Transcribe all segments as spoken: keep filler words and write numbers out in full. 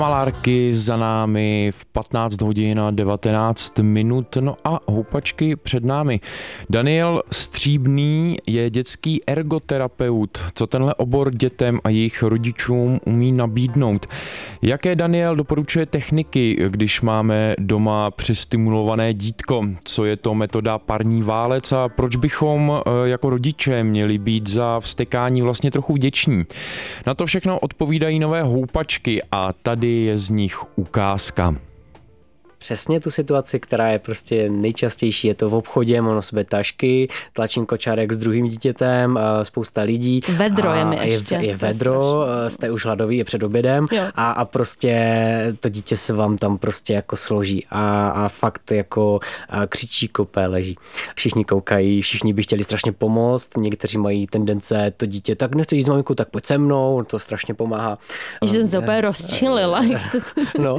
Malárky za námi v patnáct hodin a devatenáct minut, no a houpačky před námi. Daniel Stříbný je dětský ergoterapeut. Co tenhle obor dětem a jejich rodičům umí nabídnout? Jaké, Daniel, doporučuje techniky, když máme doma přestimulované dítko? Co je to metoda parní válec a proč bychom jako rodiče měli být za vztekání vlastně trochu vděční? Na to všechno odpovídají nové houpačky a tady je z nich ukázka. Přesně tu situaci, která je prostě nejčastější, je to v obchodě, mám na sobě tašky, tlačím kočárek s druhým dítětem, spousta lidí. Vedro je mi ještě. Je, je vedro, jste už hladový, je před obědem a, a prostě to dítě se vám tam prostě jako složí a, a fakt jako křičí, kope, leží. Všichni koukají, všichni by chtěli strašně pomoct, někteří mají tendence to dítě, tak nechci jít s maminkou, tak pojď se mnou, to strašně pomáhá. Že jsem se úplně rozčilila, jak jste to No,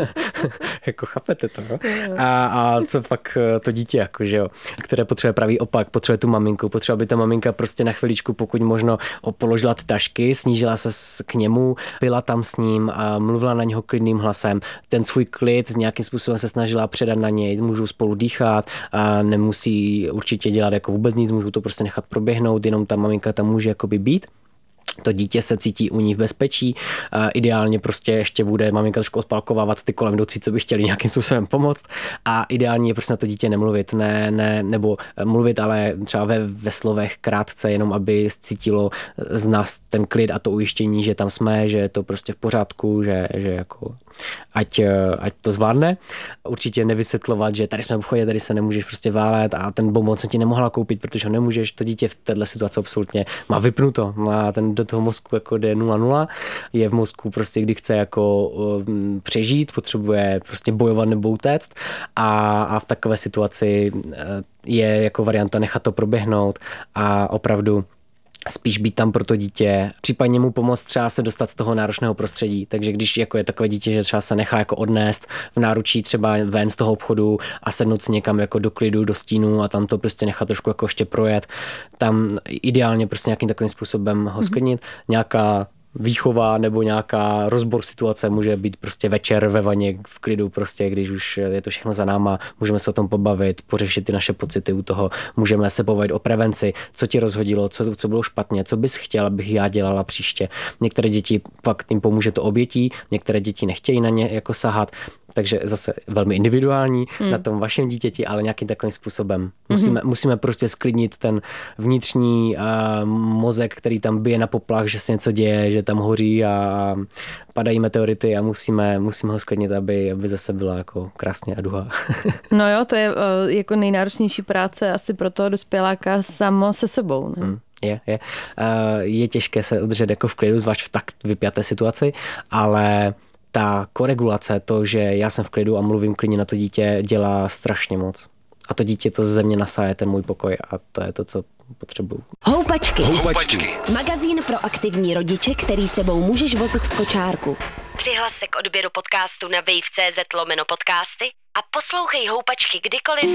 jako chápete to, no? A, a co fakt to dítě, jako, že jo, které potřebuje pravý opak, potřebuje tu maminku, potřebuje, aby ta maminka prostě na chviličku, pokud možno položila ty tašky, snížila se k němu, byla tam s ním a mluvila na něho klidným hlasem. Ten svůj klid nějakým způsobem se snažila předat na něj, můžou spolu dýchat a nemusí určitě dělat jako vůbec nic, můžou to prostě nechat proběhnout, jenom ta maminka tam může jakoby být. To dítě se cítí u ní v bezpečí, a ideálně prostě ještě bude maminka trošku odpalkovávat ty kolem jdoucí, co by chtěli nějakým způsobem pomoct a ideální je prostě na to dítě nemluvit, ne, ne, nebo mluvit, ale třeba ve, ve slovech krátce, jenom aby cítilo z nás ten klid a to ujištění, že tam jsme, že je to prostě v pořádku, že, že jako ať, ať to zvládne. Určitě nevysvětlovat, že tady jsme v obchodě, tady se nemůžeš prostě válet a ten bonbon se ti nemohla koupit, protože ho nemůžeš. To dítě v této situaci absolutně má vypnuto, má ten do toho mozku jako jde nula nula, je v mozku prostě, kdy chce jako um, přežít, potřebuje prostě bojovat nebo utéct a, a v takové situaci je jako varianta nechat to proběhnout a opravdu spíš být tam pro to dítě, případně mu pomoct třeba se dostat z toho náročného prostředí. Takže když jako je takové dítě, že třeba se nechá jako odnést v náručí třeba ven z toho obchodu a sednout si někam jako do klidu, do stínu a tam to prostě nechat trošku jako ještě projet, tam ideálně prostě nějakým takovým způsobem ho sklidnit. Nějaká výchova nebo nějaká rozbor situace může být prostě večer ve vaně v klidu prostě, když už je to všechno za náma, můžeme se o tom pobavit, pořešit ty naše pocity u toho, můžeme se pobavit o prevenci, co ti rozhodilo, co, co bylo špatně, co bys chtěla, abych já dělala příště. Některé děti fakt jim pomůže to obětí, některé děti nechtějí na ně jako sahat, takže zase velmi individuální hmm. na tom vašem dítěti, ale nějakým takovým způsobem. Musíme, hmm. musíme prostě sklidnit ten vnitřní uh, mozek, který tam bije na poplach, že se něco děje, že tam hoří a padají meteority a musíme, musíme ho sklidnit, aby, aby zase byla jako krásně a duha. No jo, to je uh, jako nejnáročnější práce asi pro toho dospěláka samo se sebou. Ne? Hmm. Je, je. Uh, je těžké se udržet jako v klidu, zvlášť v tak vypjaté situaci, ale ta koregulace, to, že já jsem v klidu a mluvím klidně na to dítě, dělá strašně moc. A to dítě to ze mě nasáje ten můj pokoj a to je to, co potřebuju. Houpačky. Houpačky. Magazín pro aktivní rodiče, který sebou můžeš vozit v kočárku. Přihlas se k odběru podcastu na wave tečka cz lomeno podcasty a poslouchej Houpačky kdykoliv